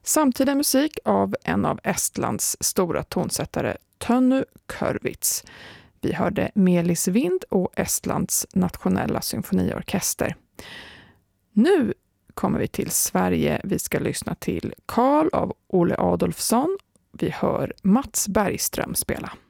Samtida musik av en av Estlands stora tonsättare, Tönny Körvits. Vi hörde Melis Vind och Estlands nationella symfoniorkester. Nu kommer vi till Sverige. Vi ska lyssna till Karl av Olle Adolfsson. Vi hör Mats Bergström spela.